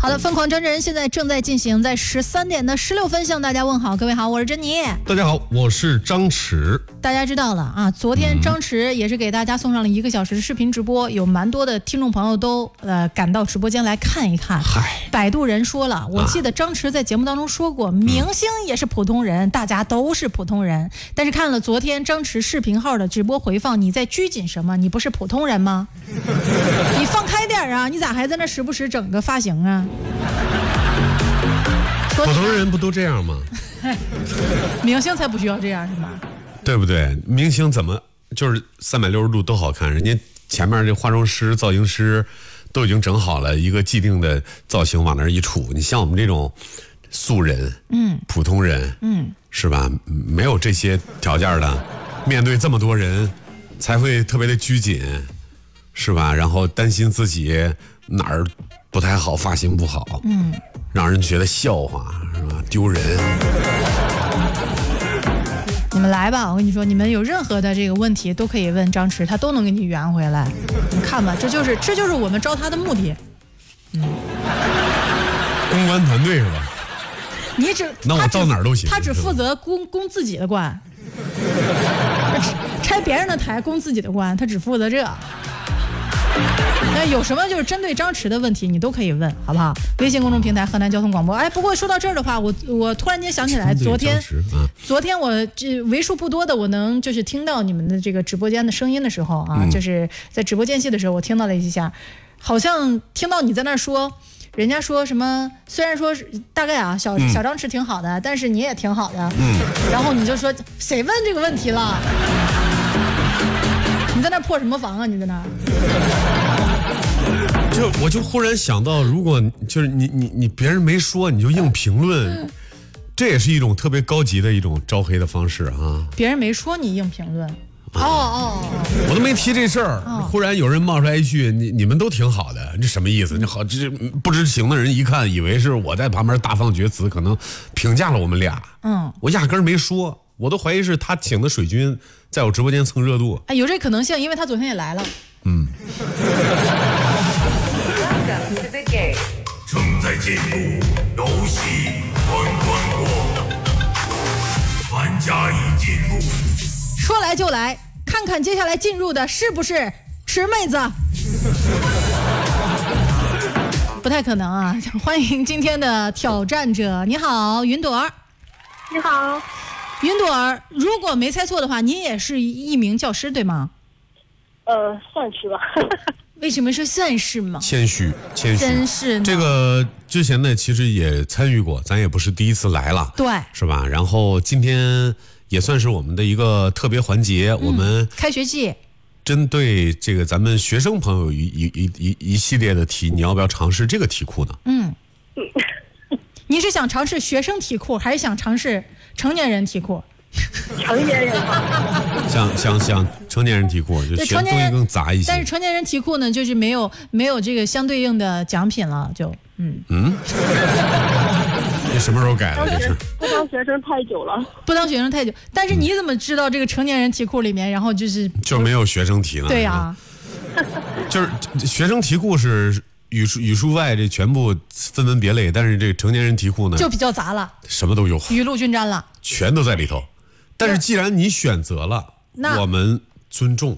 好的，疯狂张真人现在正在进行，在13点的16分向大家问好。各位好，我是珍妮。 大家好，我是张弛。 大家知道了啊，昨天张弛也是给大家送上了1个小时的视频直播，有蛮多的听众朋友都赶到直播间来看一看。摆渡人说了，我记得张弛在节目当中说过，明星也是普通人，大家都是普通人。但是看了昨天张弛视频号的直播回放，你在拘谨什么？你不是普通人吗？你放开点啊！你咋还在那时不时整个发型啊？ 普通人不都这样吗？ 明星才不需要这样是吗？ 对不对？明星怎么就是360度都好看？人家前面这化妆师、造型师都已经整好了一个既定的造型，往那儿一杵。你像我们这种素人，普通人，是吧？没有这些条件的，面对这么多人，才会特别的拘谨，是吧？然后担心自己哪儿不太好，发型不好，让人觉得笑话，是吧？丢人。 你们来吧，我跟你说，你们有任何的这个问题都可以问张弛，他都能给你圆回来。你看吧，这就是我们招他的目的。 公关团队是吧？那我到哪儿都行。 他只负责攻自己的关，拆别人的台攻自己的关，他只负责这。那有什么就是针对张弛的问题，你都可以问，好不好？微信公众平台河南交通广播。哎，不过说到这儿的话，我突然间想起来，昨天我这为数不多的我能就是听到你们的这个直播间的声音的时候啊，就是在直播间隙的时候，我听到了一下，好像听到你在那说，人家说什么，虽然说大概啊小张弛挺好的，但是你也挺好的，然后你就说谁问这个问题了？你在那破什么防啊？你在那？ 我就忽然想到，如果就是你别人没说你就硬评论，这也是一种特别高级的一种招黑的方式啊。 别人没说你硬评论， 我都没提这事儿，忽然有人冒出来一句你们都挺好的，这什么意思？这好，这不知情的人一看以为是我在旁边大放厥词，可能评价了我们俩。我压根儿没说，我都怀疑是他请的水军在我直播间蹭热度。 有这可能性，因为他昨天也来了。 正在进入游戏关关过，玩家已进入。 说来就来，看看接下来进入的是不是池妹子？不太可能啊！欢迎今天的挑战者，你好，云朵儿。 你好， 云朵儿，如果没猜错的话，您也是一名教师对吗？ 算是吧。 为什么是算是吗？ 谦虚， 真是这个之前呢，其实也参与过，咱也不是第一次来了， 对， 是吧？然后今天也算是我们的一个特别环节，我们开学季针对这个咱们学生朋友一系列的题，你要不要尝试这个题库呢？ 你是想尝试学生题库，还是想尝试成年人题库？ 成年人想成年人题库，就选东西更杂一些。 但是成年人题库呢，就是没有这个相对应的奖品了，就你什么时候改的？这是不当学生太久了， 不当学生太久。但是你怎么知道这个成年人题库里面，然后就是没有学生题呢？ 对呀， 就是学生题库是语数外这全部分门别类，但是这个成年人题库呢， 就比较杂了， 什么都有， 雨露均沾了， 全都在里头。但是既然你选择了，我们尊重。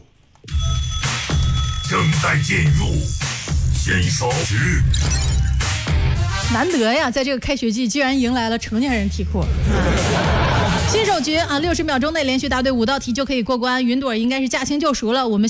正在进入新手时， 难得呀，在这个开学季居然迎来了成年人题库。新手局啊，60秒钟内连续答对5道题就可以过关。云朵应该是驾轻就熟了，我们